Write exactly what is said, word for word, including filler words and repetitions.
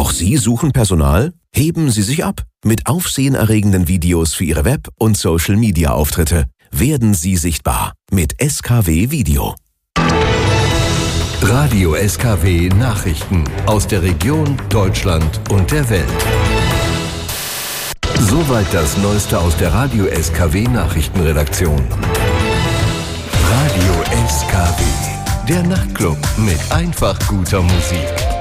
Auch Sie suchen Personal? Heben Sie sich ab mit aufsehenerregenden Videos für Ihre Web- und Social-Media-Auftritte. Werden Sie sichtbar mit S K W Video. Radio S K W Nachrichten aus der Region, Deutschland und der Welt. Soweit das Neueste aus der Radio S K W Nachrichtenredaktion. Radio S K W, der Nachtclub mit einfach guter Musik.